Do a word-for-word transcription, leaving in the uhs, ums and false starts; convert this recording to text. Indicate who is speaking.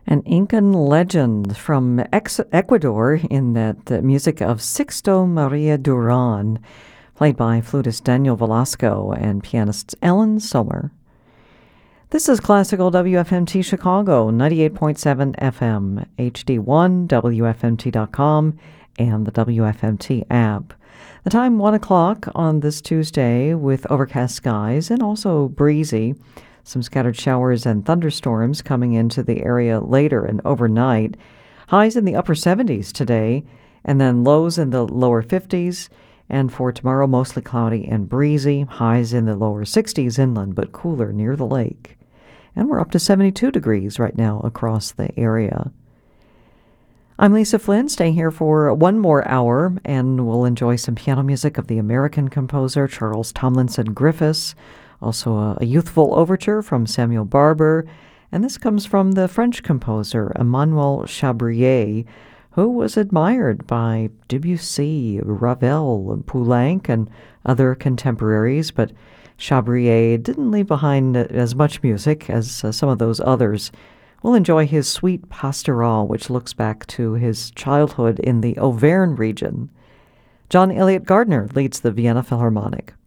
Speaker 1: An Incan legend from ex- Ecuador in that uh, music of Sixto Maria Duran, played by flutist Daniel Velasco and pianist Ellen Sommer. This is Classical W F M T Chicago, ninety-eight point seven F M, H D one, W F M T dot com, and the W F M T app. The time one o'clock on this Tuesday with overcast skies and also breezy. Some scattered showers and thunderstorms coming into the area later and overnight. Highs in the upper seventies today, and then lows in the lower fifties. And for tomorrow, mostly cloudy and breezy. Highs in the lower sixties inland, but cooler near the lake. And we're up to seventy-two degrees right now across the area. I'm Lisa Flynn, staying here for one more hour, and we'll enjoy some piano music of the American composer Charles Tomlinson Griffiths. Also a, a youthful overture from Samuel Barber, and this comes from the French composer Emmanuel Chabrier, who was admired by Debussy, Ravel, Poulenc, and other contemporaries, but Chabrier didn't leave behind as much music as uh, some of those others. We'll enjoy his Suite Pastorale, which looks back to his childhood in the Auvergne region. John Elliott Gardner leads the Vienna Philharmonic.